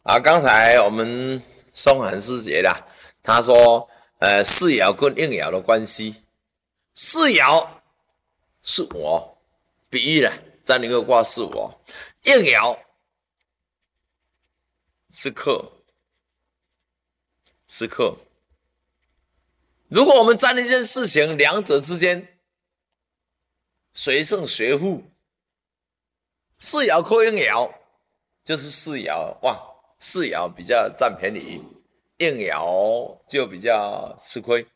刚才我们宋涵师姐啦，他说，四爻跟应爻的关系，四爻是我，比喻了，占一个卦是我，应爻是克，是克。如果我们占一件事情，两者之间谁胜谁负，四爻克应爻，就是四爻旺，四爻比较占便宜，应爻就比较吃亏。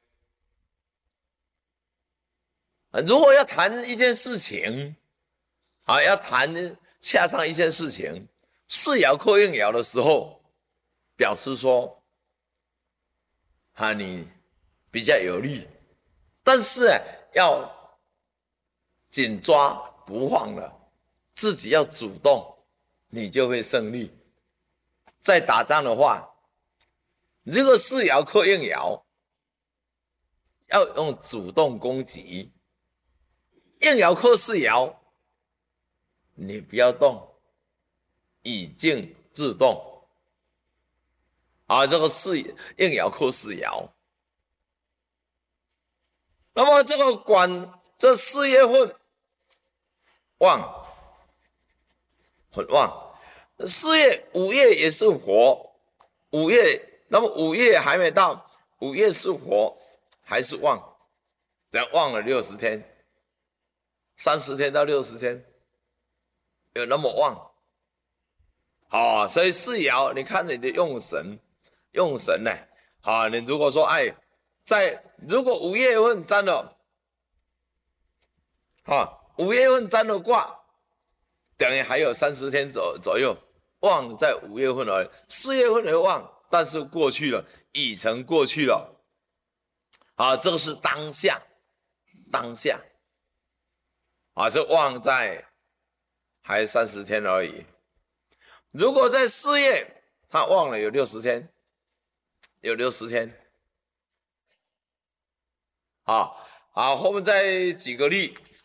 如果要谈一件事情，要谈洽上一件事情，四爻克应爻的时候，表示说，你比较有利，但是要紧抓不放了，自己要主动，你就会胜利。在打仗的话，如果四爻克应爻，要用主动攻击；应爻克四爻，你不要动，以静制动。这个应爻克四爻。那么这个这4月份旺，很旺。5月也是火，那么5月还没到，5月是火，还是旺，等旺了60天，30天到60天，有那么旺。所以四爻，你看你的用神呢，你如果说如果5月份占了，5月份占了卦，等于还有30天左右，旺在5月份而已，4月份的旺，但是过去了，已成过去了。这个是当下，这旺在还30天而已。如果在4月，他旺了有60天，后面再举个例，